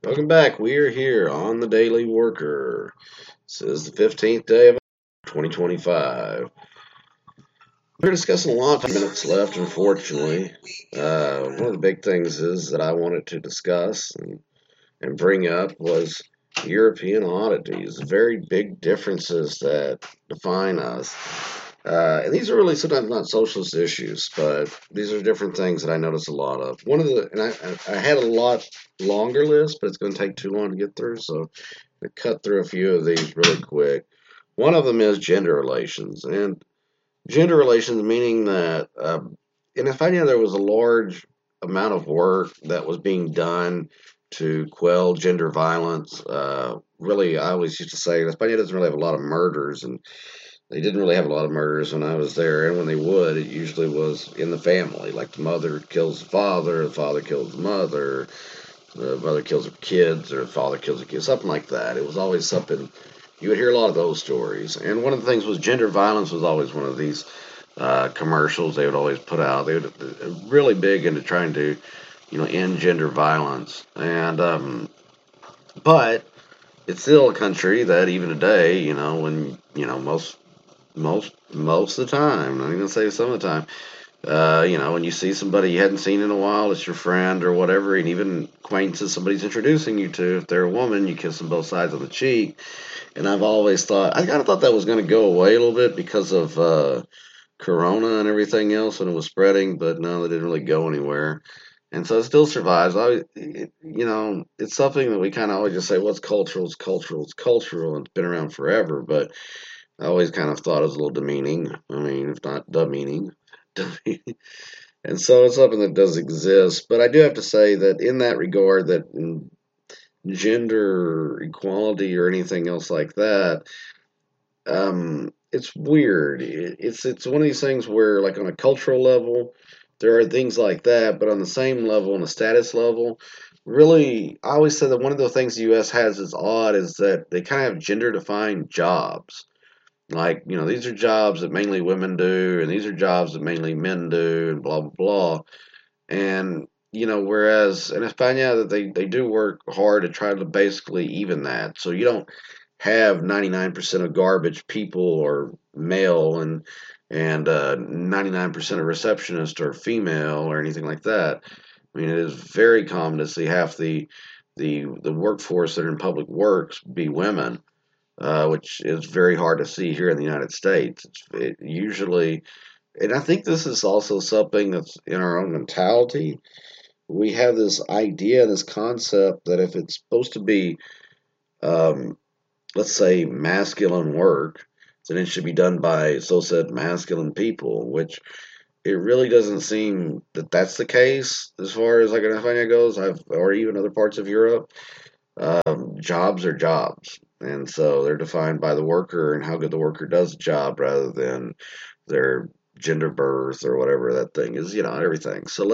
Welcome back. We are here on the Daily Worker. This is the 15th day of 2025. We're discussing a lot of minutes left, unfortunately. One of the big things is that I wanted to discuss and bring up was European oddities, very big differences that define us. And these are really sometimes not socialist issues, but these are different things that I notice a lot of. One of the, and I had a lot longer list, but it's going to take too long to get through, so I cut through a few of these really quick. One of them is gender relations, and gender relations meaning that in España there was a large amount of work that was being done to quell gender violence. Really, I always used to say España doesn't really have a lot of murders, and they didn't really have a lot of murders when I was there, and when they would, it usually was in the family. Like the mother kills the father kills the mother kills her kids, or the father kills the kids, something like that. It was always something. You would hear a lot of those stories, and one of the things was gender violence was always one of these commercials they would always put out. They would really big into trying to, end gender violence, and but it's still a country that even today, when most of the time, not even gonna say some of the time, when you see somebody you hadn't seen in a while, it's your friend or whatever, and even acquaintances somebody's introducing you to, if they're a woman, you kiss them both sides of the cheek. And I kind of thought that was going to go away a little bit because of Corona and everything else when it was spreading, but no, it didn't really go anywhere. And so it still survives. It's something that we kind of always just say, well, it's cultural, it's cultural, it's cultural, and it's been around forever. But I always kind of thought it was a little demeaning. I mean, if not demeaning. And so it's something that does exist. But I do have to say that in that regard, that in gender equality or anything else like that, it's weird. It's one of these things where, like on a cultural level, there are things like that, but on the same level, on a status level, really, I always say that one of the things the U.S. has is odd is that they kind of have gender-defined jobs. Like, these are jobs that mainly women do, and these are jobs that mainly men do, and blah, blah, blah. And, whereas in España, that they do work hard to try to basically even that. So you don't have 99% of garbage people or male, and 99% of receptionists are female or anything like that. I mean, it is very common to see half the workforce that are in public works be women, which is very hard to see here in the United States. It usually, and I think this is also something that's in our own mentality. We have this idea, this concept that if it's supposed to be, um, let's say, masculine work, then it should be done by, so said, masculine people, which it really doesn't seem that that's the case as far as like California goes. Or even other parts of Europe. Jobs are jobs, and so they're defined by the worker and how good the worker does the job rather than their gender birth or whatever that thing is. Everything. So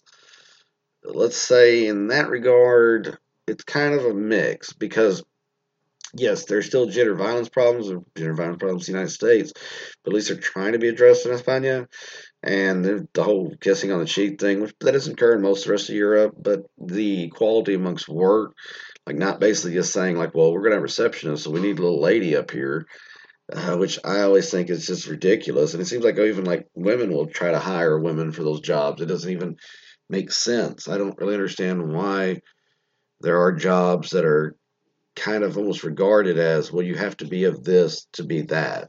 let's say in that regard, it's kind of a mix because yes, there's still gender violence problems in the United States, but at least they're trying to be addressed in España. And the whole kissing on the cheek thing, which that doesn't occur in most of the rest of Europe, but the equality amongst work, like not basically just saying like, well, we're gonna have receptionists, so we need a little lady up here, which I always think is just ridiculous. And it seems like even like women will try to hire women for those jobs. It doesn't even make sense. I don't really understand why there are jobs that are kind of almost regarded as, well, you have to be of this to be that.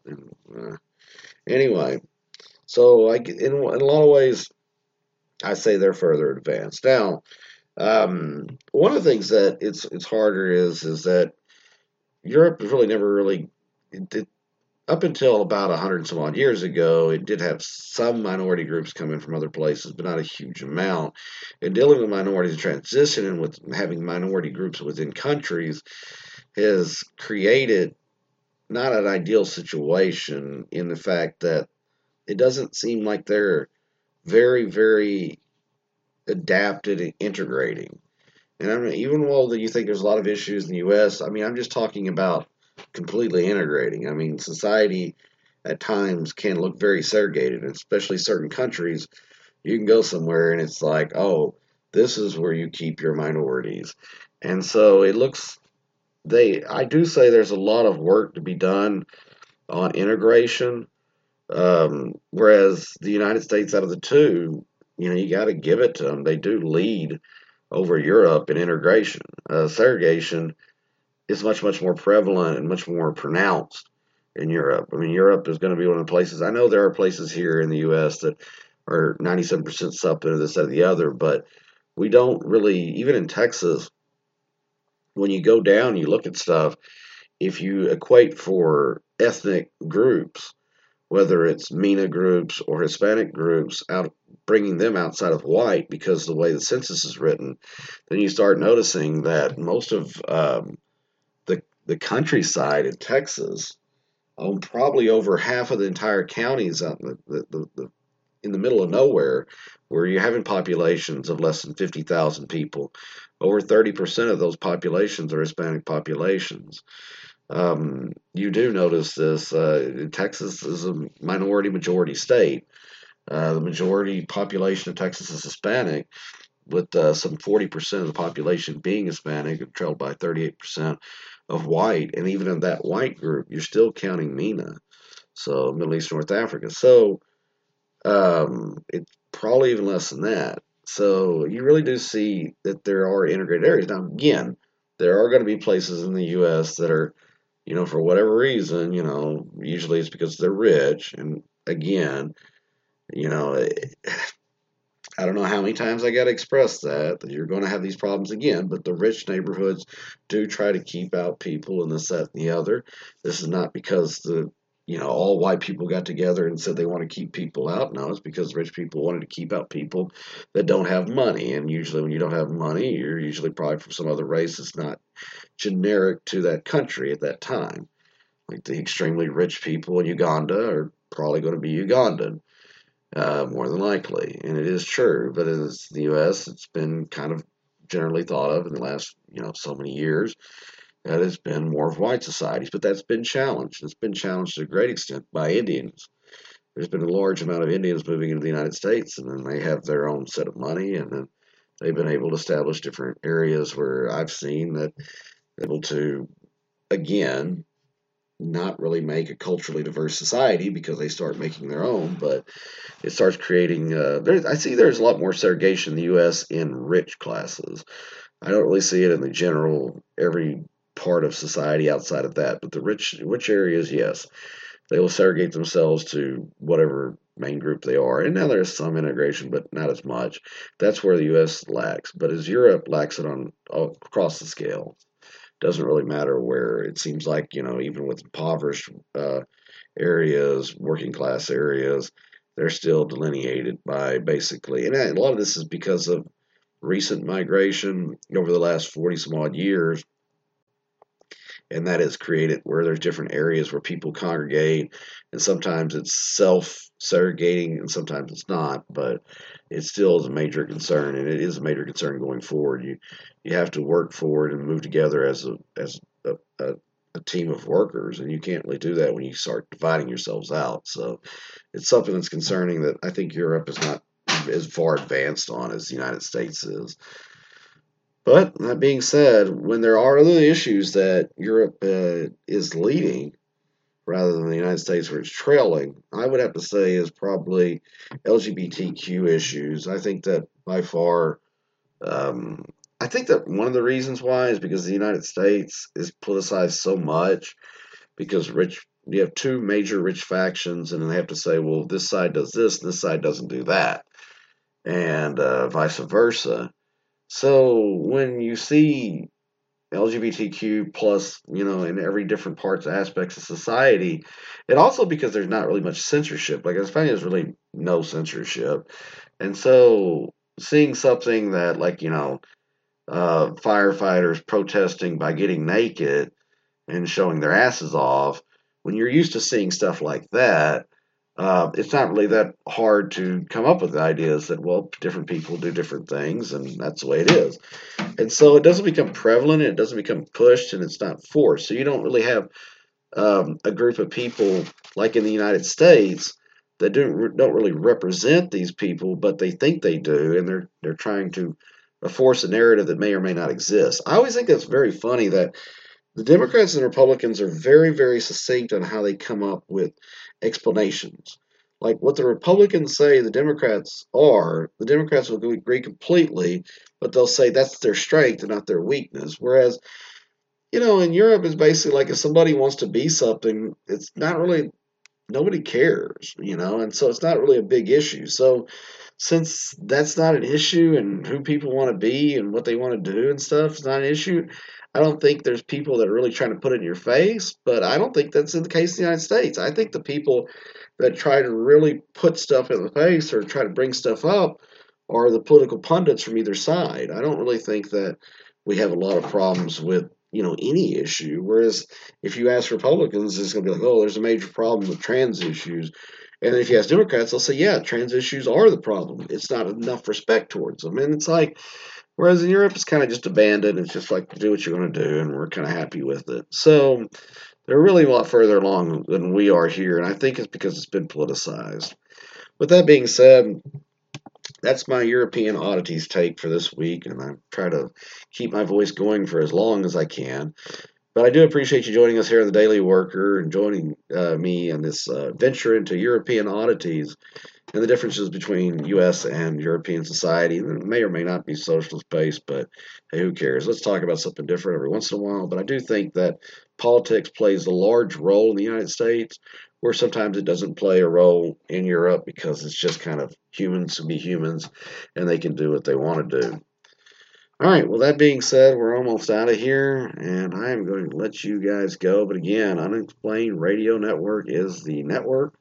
Anyway, so in a lot of ways, I say they're further advanced. Now, one of the things that it's harder is that Europe has really never really it, up until about 100 and some odd years ago, it did have some minority groups come in from other places, but not a huge amount. And dealing with minorities and transitioning with having minority groups within countries has created not an ideal situation in the fact that it doesn't seem like they're very, very adapted and integrating. And I mean, even while you think there's a lot of issues in the U.S., I mean, I'm just talking about completely integrating. I mean, society at times can look very segregated, especially certain countries. You can go somewhere and it's like, oh, This is where you keep your minorities. And so it looks, I do say there's a lot of work to be done on integration. Whereas the United States, out of the two, you got to give it to them. They do lead over Europe in integration. Segregation is much, much more prevalent and much more pronounced in Europe. I mean, Europe is going to be one of the places. I know there are places here in the U.S. that are 97% something or this, that, or the other, but we don't really, even in Texas, when you go down, you look at stuff, if you equate for ethnic groups, whether it's MENA groups or Hispanic groups, out bringing them outside of white because of the way the census is written, then you start noticing that most of the countryside in Texas, probably over half of the entire counties out in in the middle of nowhere, where you're having populations of less than 50,000 people. Over 30% of those populations are Hispanic populations. You do notice this. Texas is a minority majority state. The majority population of Texas is Hispanic, with some 40% of the population being Hispanic, trailed by 38% of white. And even in that white group, you're still counting MENA, so Middle East, North Africa. So it's probably even less than that. So you really do see that there are integrated areas. Now, again, there are going to be places in the U.S. that are, for whatever reason, usually it's because they're rich. And again, you know, I don't know how many times I got to express that you're going to have these problems again, but the rich neighborhoods do try to keep out people and this, that, and the other. This is not because all white people got together and said they want to keep people out. No, it's because rich people wanted to keep out people that don't have money. And usually when you don't have money, you're usually probably from some other race that's not generic to that country at that time. Like the extremely rich people in Uganda are probably going to be Ugandan, more than likely. And it is true, but in the U.S., it's been kind of generally thought of in the last, so many years that it's been more of white societies, but that's been challenged. It's been challenged to a great extent by Indians. There's been a large amount of Indians moving into the United States, and then they have their own set of money, and then they've been able to establish different areas where I've seen that they're able to, again, not really make a culturally diverse society because they start making their own, but it starts creating. I see there's a lot more segregation in the U.S. in rich classes. I don't really see it in the general every part of society outside of that, but the rich areas, yes, they will segregate themselves to whatever main group they are. And now there's some integration, but not as much. That's where the U.S. lacks, but as Europe lacks it on across the scale. Doesn't really matter where. It seems like even with impoverished areas, working class areas, they're still delineated by basically, and a lot of this is because of recent migration over the last 40 some odd years, and that has created where there's different areas where people congregate, and sometimes it's self-segregating and sometimes it's not, but it still is a major concern, and it is a major concern going forward. You have to work forward and move together as a team of workers, and you can't really do that when you start dividing yourselves out. So it's something that's concerning that I think Europe is not as far advanced on as the United States is. But that being said, when there are other issues that Europe is leading rather than the United States where it's trailing, I would have to say is probably LGBTQ issues. I think that by far, I think that one of the reasons why is because the United States is politicized so much because you have two major rich factions, and then they have to say, well, this side does this, and this side doesn't do that, and vice versa. So when you see LGBTQ plus, in every different parts aspects of society, and also because there's not really much censorship. Like Spain, there's really no censorship, and so seeing something that like firefighters protesting by getting naked and showing their asses off, when you're used to seeing stuff like that, it's not really that hard to come up with ideas that, well, different people do different things, and that's the way it is. And so it doesn't become prevalent, and it doesn't become pushed, and it's not forced. So you don't really have a group of people like in the United States that don't really represent these people, but they think they do, and they're trying to force a narrative that may or may not exist. I always think that's very funny that the Democrats and Republicans are very, very succinct on how they come up with explanations. Like what the Republicans say the Democrats will agree completely, but they'll say that's their strength and not their weakness. Whereas, in Europe, it's basically like if somebody wants to be something, it's not really, nobody cares, and so it's not really a big issue. So since that's not an issue and who people want to be and what they want to do and stuff is not an issue, I don't think there's people that are really trying to put it in your face, but I don't think that's in the case of the United States. I think the people that try to really put stuff in the face or try to bring stuff up are the political pundits from either side. I don't really think that we have a lot of problems with, any issue. Whereas if you ask Republicans, it's going to be like, oh, there's a major problem with trans issues. And then if you ask Democrats, they'll say, yeah, trans issues are the problem. It's not enough respect towards them. And it's like, whereas in Europe, it's kind of just abandoned. It's just like, do what you're going to do, and we're kind of happy with it. So they're really a lot further along than we are here, and I think it's because it's been politicized. With that being said, that's my European oddities take for this week, and I try to keep my voice going for as long as I can. But I do appreciate you joining us here on the Daily Worker and joining me in this venture into European oddities and the differences between U.S. and European society. It may or may not be socialist based, but hey, who cares? Let's talk about something different every once in a while. But I do think that politics plays a large role in the United States, where sometimes it doesn't play a role in Europe because it's just kind of humans to be humans and they can do what they want to do. All right, well, that being said, we're almost out of here, and I am going to let you guys go. But again, Unexplained Radio Network is the network,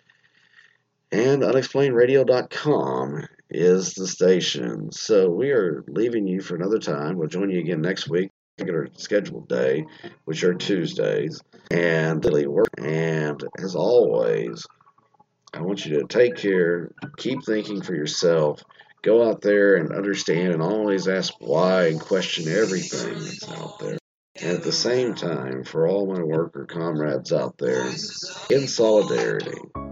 and unexplainеdradio.com is the station. So we are leaving you for another time. We'll join you again next week, regular scheduled day, which are Tuesdays, and daily work. And as always, I want you to take care, keep thinking for yourself, go out there and understand and always ask why and question everything that's out there. And at the same time, for all my worker comrades out there, in solidarity,